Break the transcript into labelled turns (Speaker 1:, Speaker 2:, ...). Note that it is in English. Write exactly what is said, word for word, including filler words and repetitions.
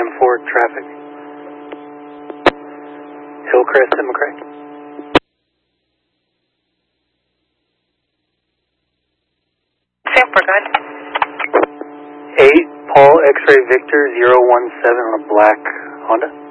Speaker 1: ten four traffic. Hillcrest and McCray.
Speaker 2: ten four, go ahead.
Speaker 1: eight Paul X-Ray Victor zero one seven on a black Honda.